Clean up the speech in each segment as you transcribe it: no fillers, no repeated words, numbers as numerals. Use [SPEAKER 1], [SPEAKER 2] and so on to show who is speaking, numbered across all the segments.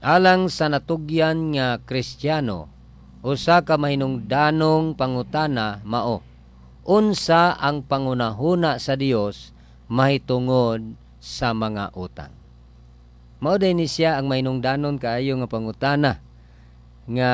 [SPEAKER 1] Alang sa natugyan nga Kristiyano, usa ka mahinungdanong pangutana mao, unsa ang pangunahuna sa Dios mahitungod sa mga utang. Mao din ni siya ang mahinungdanon kaayo nga pangutana nga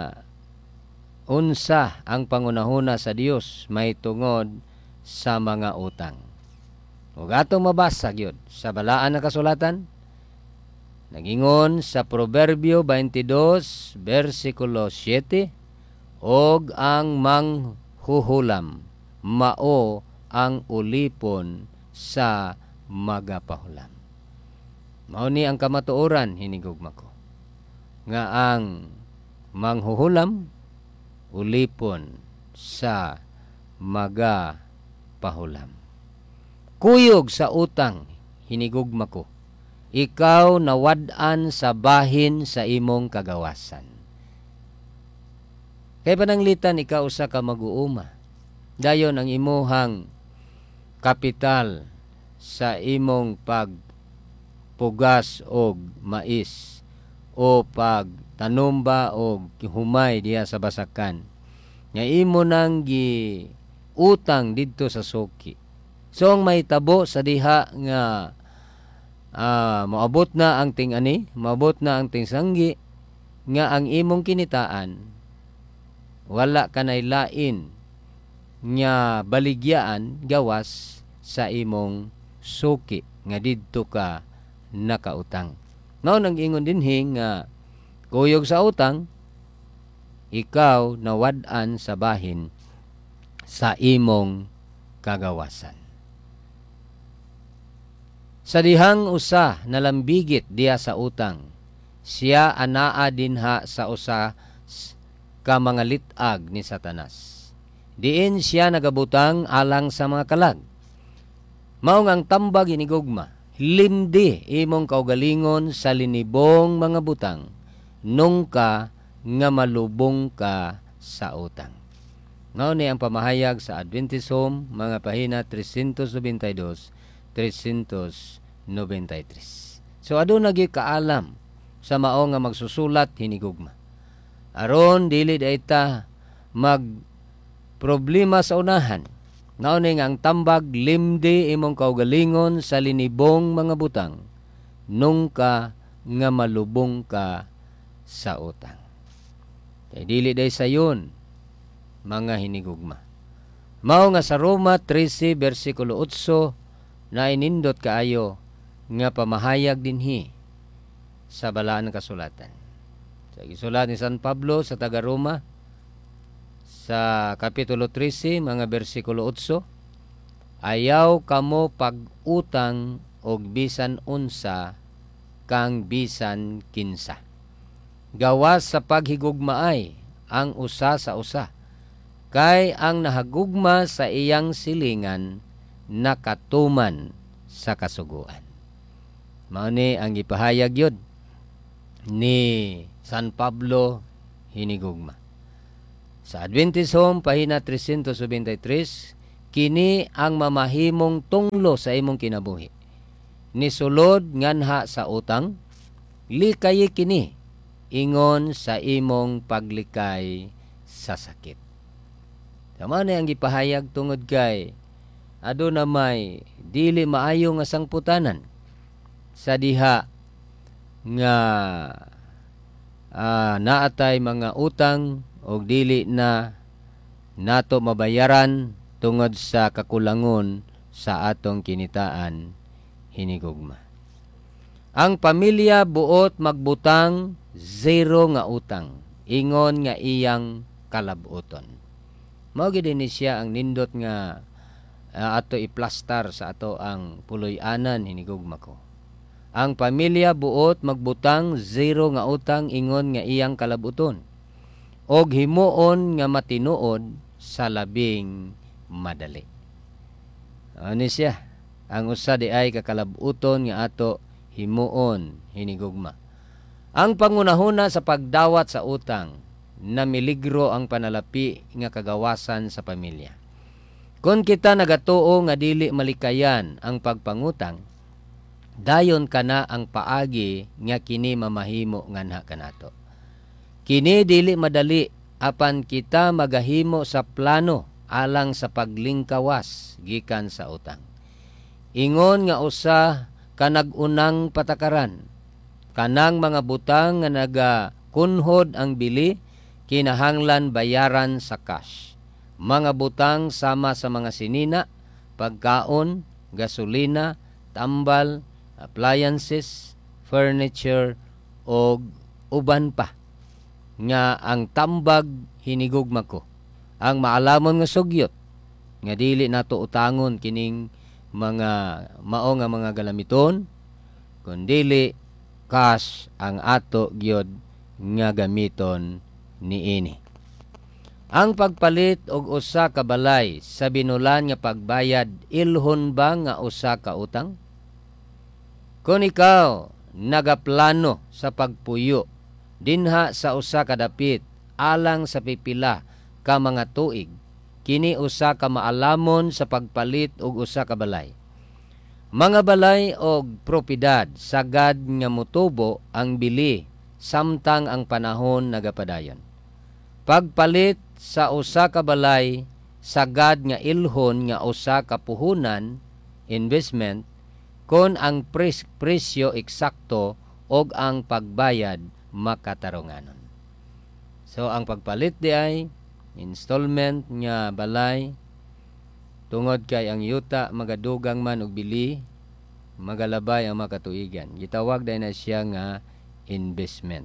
[SPEAKER 1] unsa ang pangunahuna sa Dios mahitungod sa mga utang. Ug atong mabasa gyud sa balaan nga kasulatan, nagingon sa Proverbio 22 versikulo 7, og ang manghuhulam mao ang ulipon sa magapahulam. Mao ni ang kamatuoran, hinigugma ko, nga ang manghuhulam ulipon sa magapahulam. Kuyog sa utang, hinigugma ko, ikaw nawad-an sa bahin sa imong kagawasan. Kay pananglitan ikaw usa ka mag-uuma, dayon ang imuhang kapital sa imong pagpugas og mais o pagtanom ba og humay diha sa basakan, nga imo nang gi utang didto sa suki. So ang may tabo sa diha nga maabot na ang ting-ani, maabot na ang ting-sanggi, nga ang imong kinitaan wala kanay lain nga baligyaan gawas sa imong suki nga didto ka nakautang. Mao nang ingon dinhi nga kuyog sa utang, ikaw nawad-an sa bahin sa imong kagawasan. Sa dihang usa nalambigit diya sa utang, siya anaa dinha sa usa ka mga litag ni Satanas. Diin siya nagabutang alang sa mga kalag. Mao ngang tambag hinigugma, limdi imong kaugalingon sa linibong mga butang, nung ka nga malubong ka sa utang. Mao ni ang pamahayag sa Adventist Home, mga pahina 392, 393. So aduna gyud kaalam sa mao nga magsusulat hinigugma, aron dili dayta mag problema sa unahan. Mao ni nga ang tambag, limdi imong kaugalingon sa linibong mga butang, nung ka nga malubong ka sa utang. Kay dili day sayon mga hinigugma. Mao nga sa Roma 13 versikulo 8 na inindot kaayo nga pamahayag dinhi sa balaan ng kasulatan. Sa gisulat ni San Pablo sa taga Roma sa kapitulo 13 mga bersikulo 8, ayaw kamo pag-utang og bisan unsa kang bisan kinsa. Gawas sa paghigugmaay ang usa sa usa, kay ang nahagugma sa iyang silingan nakatuman sa kasuguan. Mao ni ang gipahayag yun ni San Pablo hinigugma. Sa Adventist Home, pahina 373, kini ang mamahimong tunglo sa imong kinabuhi. Nisulod nganha sa utang, likay kini, ingon sa imong paglikay sa sakit. Tama na ang gipahayag tungod kay aduna may dili maayo nga sangputanan sa diha nga naatay mga utang og dili na nato mabayaran tungod sa kakulangon sa atong kinitaan hinigugma. Ang pamilya buot magbutang, zero nga utang, ingon nga iyang kalabuton. Mao gid ni siya ang nindot nga ato iplastar sa ato ang puloy-anan hinigugma ko. Ang pamilya buot magbutang, zero nga utang, ingon nga iyang kalabuton, og himuon nga matinuod sa labing madali. Ano siya? Ang usa di ay kakalabuton nga ato himuon hinigugma. Ang pangunahuna sa pagdawat sa utang, na miligro ang panalapi nga kagawasan sa pamilya. Kung kita nagatuo nga dili malikayan ang pagpangutang, dayon kana ang paagi nga kini mamahimo nganha kanato. Kini dili madali apan kita magahimo sa plano alang sa paglingkawas gikan sa utang. Ingon nga usa kanag-unang patakaran, kanang mga butang nga nagakunhod ang bili kinahanglan bayaran sa cash. Mga butang sama sa mga sinina, pagkaon, gasolina, tambal, appliances, furniture o uban pa nga ang tambag hinigugma ko. Ang maalamon nga sugyot nga dili nato utangon kining mga mao nga mga galamiton, kundili cash ang ato gyud nga gamiton niini. Ang pagpalit og usa ka balay sa binulan nga pagbayad ilhon ba nga usa ka utang? Kung ikaw nagaplano sa pagpuyo dinha sa usa ka dapit alang sa pipila ka mga tuig, kini usa ka maalamon sa pagpalit og usa ka balay. Mga balay og propiedad sagad nga motubo ang bili samtang ang panahon nagapadayon. Pagpalit sa usa ka balay sagad nga ilhon nga usa ka puhunan investment kon ang presyo eksakto og ang pagbayad makatarunganon. So ang pagpalit di ay installment nga balay tungod kay ang yuta magadugang man og bili magalabay ang makatuigan. Gitawag day na siya nga investment.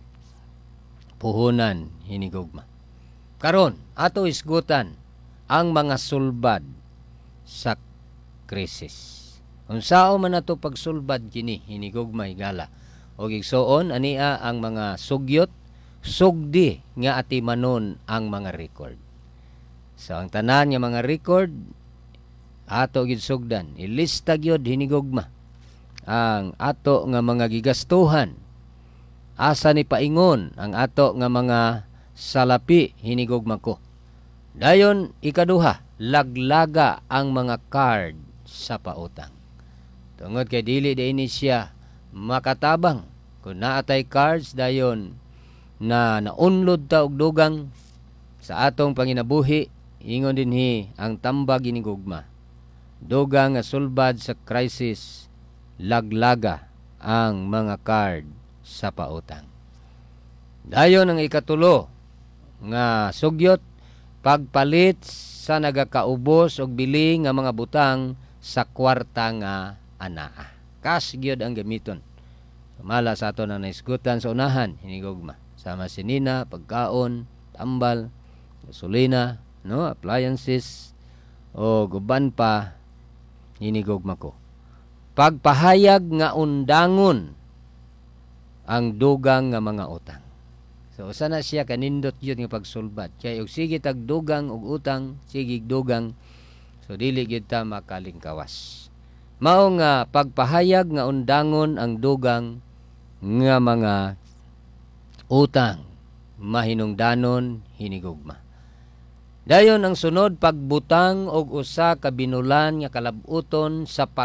[SPEAKER 1] Puhunan hinigugma. Karon ato isgutan ang mga sulbad sa krisis. Unsao man nato pagsulbad kini hinigugma higala. Og igsuon ania ang mga sugyot sugdi nga atimanon ang mga record. So ang tanan nga mga record ato gid sugdan, ilista gyud hinigugma ang ato nga mga gigastuhan. Asa ni paingon ang ato nga mga salapi hinigugma ko. Dayon ikaduha, laglaga ang mga card sa pautang. Tungod kay dili dinhi siya makatabang kun naatay cards dayon na naunlod ta og dugang sa atong panginabuhi, ingon dinhi ang tambag hinigugma. Dugang nga sulbad sa crisis, laglaga ang mga card sa pautang. Dayon ang ikatulo nga sugyot, pagpalit sa nagakaubos og bili nga mga butang sa kwarta nga anaa. Cash gyud ang gamiton. Mala sa ato na naisgutan sa unahan hinigugma. Sama sinina, pagkaon, tambal, gasolina, no, appliances o guban pa hinigugma ko. Pagpahayag nga undangon ang dugang nga mga utang. So usa na siya kanindot yun nga pagsulbad. Kaya og sige tag dugang og utang, sige dugang, so dili gyud ta makalingkawas. Mao nga pagpahayag nga undangon ang dugang nga mga utang, mahinungdanon hinigugma. Dayon ang sunod, pagbutang og usa ka binulan nga kalabuton sa